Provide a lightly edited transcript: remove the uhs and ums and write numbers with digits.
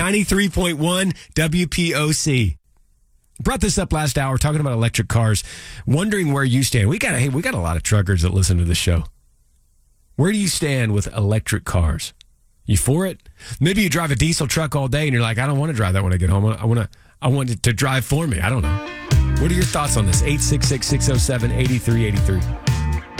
93.1 WPOC. Brought this up last hour, talking about electric cars, wondering where you stand. We got a lot of truckers that listen to the show. Where do you stand with electric cars? You for it? Maybe you drive a diesel truck all day and you're like, I don't want to drive that when I get home. I want it to drive for me. I don't know. What are your thoughts on this? 866-607-8383.